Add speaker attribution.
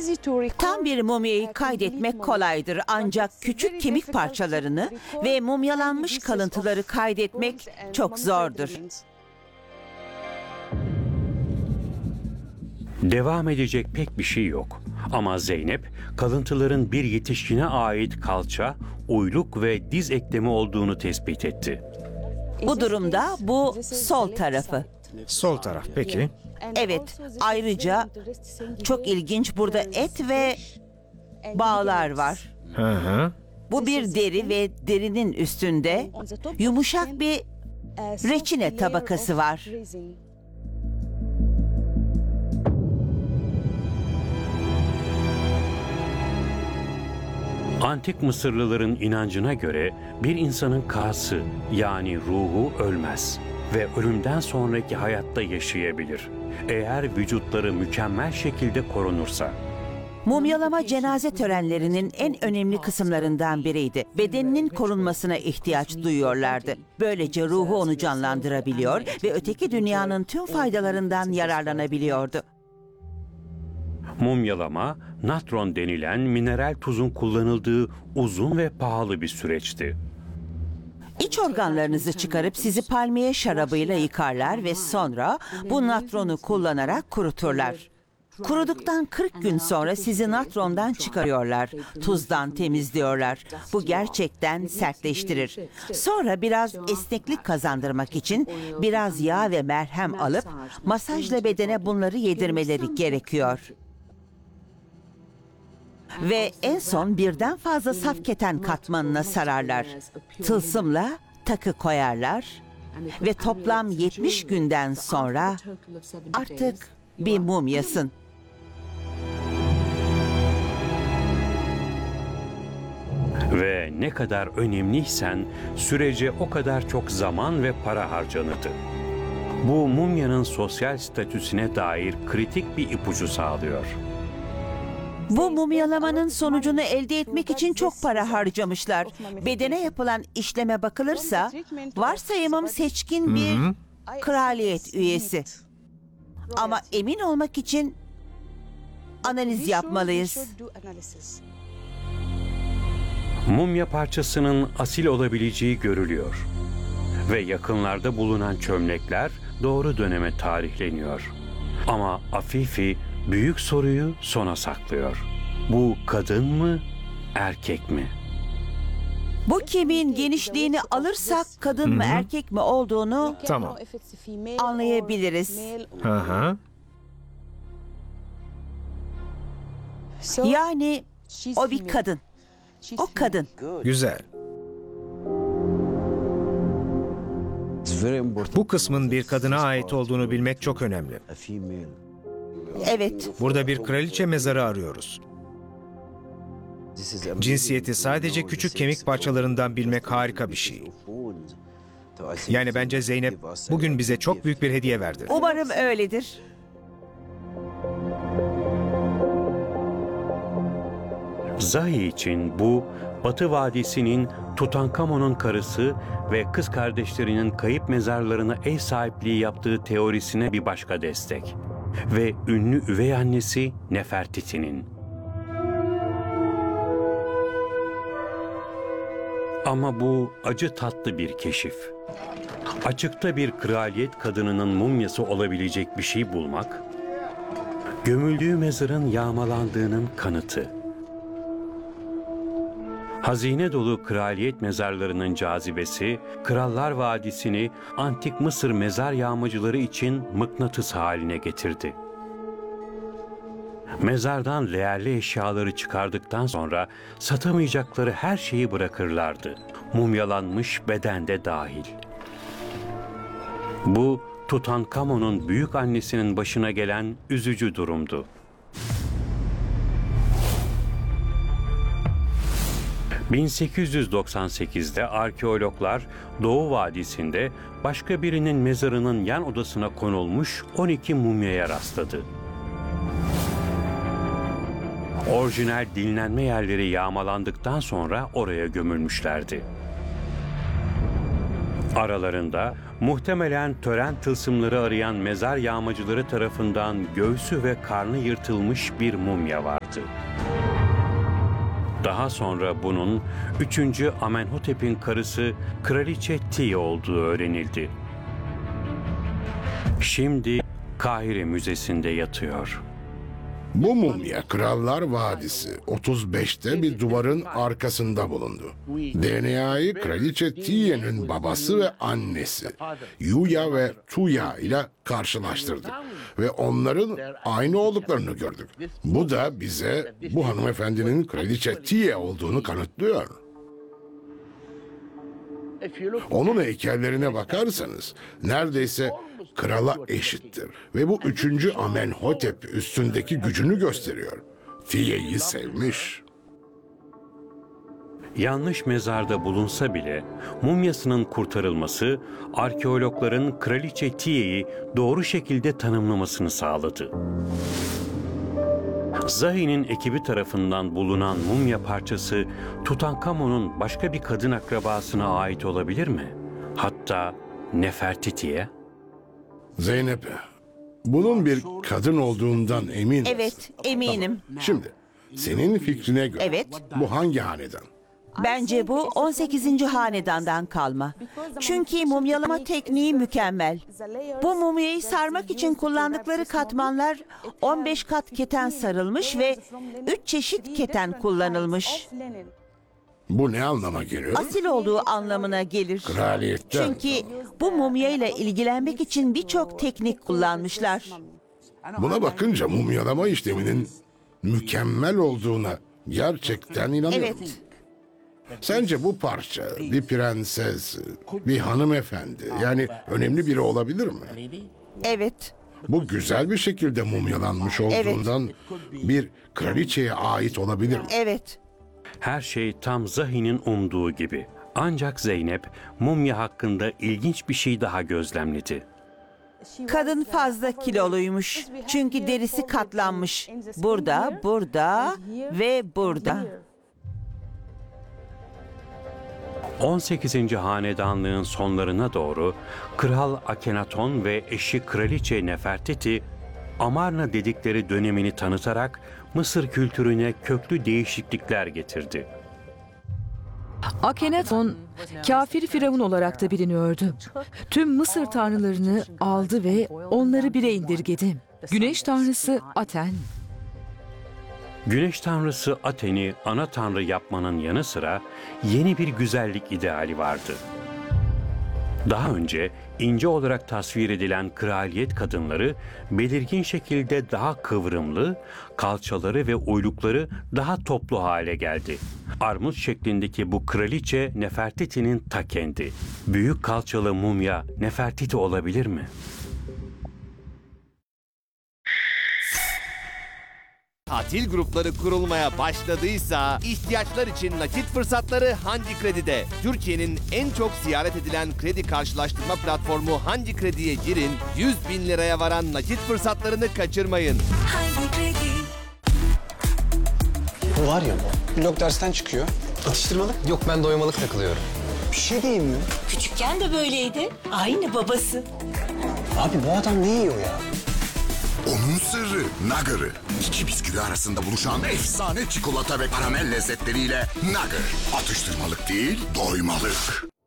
Speaker 1: Tam bir mumyayı kaydetmek kolaydır ancak küçük kemik parçalarını ve mumyalanmış kalıntıları kaydetmek çok zordur.
Speaker 2: Devam edecek pek bir şey yok. Ama Zeynep, kalıntıların bir yetişkine ait kalça, uyluk ve diz eklemi olduğunu tespit etti.
Speaker 1: Bu durumda bu sol tarafı.
Speaker 3: Sol taraf peki.
Speaker 1: Evet, ayrıca çok ilginç, burada et ve bağlar var.
Speaker 3: Hı hı.
Speaker 1: Bu bir deri ve derinin üstünde yumuşak bir reçine tabakası var.
Speaker 2: Antik Mısırlıların inancına göre bir insanın kası yani ruhu ölmez ve ölümden sonraki hayatta yaşayabilir. Eğer vücutları mükemmel şekilde korunursa.
Speaker 1: Mumyalama cenaze törenlerinin en önemli kısımlarından biriydi. Bedeninin korunmasına ihtiyaç duyuyorlardı. Böylece ruhu onu canlandırabiliyor ve öteki dünyanın tüm faydalarından yararlanabiliyordu.
Speaker 2: Mumyalama, natron denilen mineral tuzun kullanıldığı uzun ve pahalı bir süreçti.
Speaker 1: İç organlarınızı çıkarıp sizi palmiye şarabıyla yıkarlar ve sonra bu natronu kullanarak kuruturlar. Kuruduktan 40 gün sonra sizi natrondan çıkarıyorlar, tuzdan temizliyorlar. Bu gerçekten sertleştirir. Sonra biraz esneklik kazandırmak için biraz yağ ve merhem alıp masajla bedene bunları yedirmeleri gerekiyor. Ve en son birden fazla saf keten katmanına sararlar. Tılsımla takı koyarlar ve toplam 70 günden sonra artık bir mumyasın.
Speaker 2: Ve ne kadar önemliysen sürece o kadar çok zaman ve para harcanırdı. Bu mumyanın sosyal statüsüne dair kritik bir ipucu sağlıyor.
Speaker 1: Bu mumyalamanın sonucunu elde etmek için çok para harcamışlar. Bedene yapılan işleme bakılırsa varsayımım seçkin bir kraliyet üyesi. Ama emin olmak için analiz yapmalıyız.
Speaker 2: Mumya parçasının asil olabileceği görülüyor. Ve yakınlarda bulunan çömlekler doğru döneme tarihleniyor. Ama Afifi büyük soruyu sona saklıyor. Bu kadın mı, erkek mi?
Speaker 1: Bu kemiğin genişliğini alırsak kadın mı erkek mi olduğunu
Speaker 3: Tamam.
Speaker 1: anlayabiliriz.
Speaker 3: Hı hı.
Speaker 1: Yani o bir kadın. O kadın.
Speaker 3: Güzel. Bu kısmın bir kadına ait olduğunu bilmek çok önemli.
Speaker 1: Evet.
Speaker 3: Burada bir kraliçe mezarı arıyoruz. Cinsiyeti sadece küçük kemik parçalarından bilmek harika bir şey. Yani bence Zeynep bugün bize çok büyük bir hediye verdi.
Speaker 1: Umarım öyledir.
Speaker 2: Zahi için bu, Batı Vadisi'nin Tutankamon'un karısı ve kız kardeşlerinin kayıp mezarlarına ev sahipliği yaptığı teorisine bir başka destek. Ve ünlü üvey annesi Nefertiti'nin. Ama bu acı tatlı bir keşif. Açıkta bir kraliyet kadınının mumyası olabilecek bir şey bulmak, gömüldüğü mezarın yağmalandığının kanıtı. Hazine dolu kraliyet mezarlarının cazibesi, Krallar Vadisi'ni antik Mısır mezar yağmacıları için mıknatıs haline getirdi. Mezardan değerli eşyaları çıkardıktan sonra satamayacakları her şeyi bırakırlardı. Mumyalanmış beden de dahil. Bu, Tutankamon'un büyük annesinin başına gelen üzücü durumdu. ...1898'de arkeologlar Doğu Vadisi'nde başka birinin mezarının yan odasına konulmuş 12 mumyaya rastladı. Orijinal dinlenme yerleri yağmalandıktan sonra oraya gömülmüşlerdi. Aralarında muhtemelen tören tılsımları arayan mezar yağmacıları tarafından göğsü ve karnı yırtılmış bir mumya vardı. Daha sonra bunun 3. Amenhotep'in karısı Kraliçe Tiye olduğu öğrenildi. Şimdi Kahire Müzesi'nde yatıyor.
Speaker 4: Bu mumya Krallar Vadisi 35'te bir duvarın arkasında bulundu. DNA'yı Kraliçe Tiye'nin babası ve annesi Yuya ve Tuya ile karşılaştırdık ve onların aynı olduklarını gördük. Bu da bize bu hanımefendinin Kraliçe Tiye olduğunu kanıtlıyor. Onun heykellerine bakarsanız neredeyse krala eşittir ve bu 3. Amenhotep üstündeki gücünü gösteriyor. Tiye'yi sevmiş.
Speaker 2: Yanlış mezarda bulunsa bile mumyasının kurtarılması arkeologların Kraliçe Tiye'yi doğru şekilde tanımlamasını sağladı. Zahi'nin ekibi tarafından bulunan mumya parçası Tutankamon'un başka bir kadın akrabasına ait olabilir mi? Hatta Nefertiti'ye?
Speaker 4: Zeynep, bunun bir kadın olduğundan emin misin?
Speaker 1: Evet, eminim.
Speaker 4: Şimdi, senin fikrine göre
Speaker 1: Evet.
Speaker 4: bu hangi hanedan?
Speaker 1: Bence bu 18. hanedandan kalma. Çünkü mumyalama tekniği mükemmel. Bu mumyayı sarmak için kullandıkları katmanlar 15 kat keten sarılmış ve 3 çeşit keten kullanılmış.
Speaker 4: Bu ne anlama geliyor?
Speaker 1: Asil olduğu anlamına gelir.
Speaker 4: Kraliyetten.
Speaker 1: Çünkü bu mumyayla ilgilenmek için birçok teknik kullanmışlar.
Speaker 4: Buna bakınca mumyalama işleminin mükemmel olduğuna gerçekten inanıyorum.
Speaker 1: Evet.
Speaker 4: Sence bu parça bir prenses, bir hanımefendi, yani önemli biri olabilir mi?
Speaker 1: Evet.
Speaker 4: Bu güzel bir şekilde mumyalanmış olduğundan bir kraliçeye ait olabilir mi?
Speaker 1: Evet.
Speaker 2: Her şey tam Zahi'nin umduğu gibi. Ancak Zeynep mumya hakkında ilginç bir şey daha gözlemledi.
Speaker 1: Kadın fazla kiloluymuş. Çünkü derisi katlanmış. Burada, burada ve burada.
Speaker 2: 18. hanedanlığın sonlarına doğru Kral Akhenaton ve eşi Kraliçe Nefertiti, Amarna dedikleri dönemini tanıtarak Mısır kültürüne köklü değişiklikler getirdi.
Speaker 5: Akhenaton, kafir firavun olarak da biliniyordu. Tüm Mısır tanrılarını aldı ve onları bire indirgedi. Güneş tanrısı Aten,
Speaker 2: Güneş tanrısı Aten'i ana tanrı yapmanın yanı sıra yeni bir güzellik ideali vardı. Daha önce ince olarak tasvir edilen kraliyet kadınları belirgin şekilde daha kıvrımlı, kalçaları ve uylukları daha toplu hale geldi. Armut şeklindeki bu kraliçe Nefertiti'nin ta kendi. Büyük kalçalı mumya Nefertiti olabilir mi?
Speaker 6: Tatil grupları kurulmaya başladıysa ihtiyaçlar için nakit fırsatları Hangi Kredi'de. Türkiye'nin en çok ziyaret edilen kredi karşılaştırma platformu Hangi Kredi'ye girin, 100 bin liraya varan nakit fırsatlarını kaçırmayın.
Speaker 7: Bu var ya bu. Blok dersten çıkıyor. Atıştırmalık? Yok ben doymalık takılıyorum. Bir şey diyeyim mi?
Speaker 8: Küçükken de böyleydi. Aynı babası.
Speaker 7: Abi bu adam ne yiyor ya?
Speaker 9: Onun sırrı Nugger'ı. İki bisküvi arasında buluşan efsane çikolata ve karamel lezzetleriyle Nugger. Atıştırmalık değil, doymalık.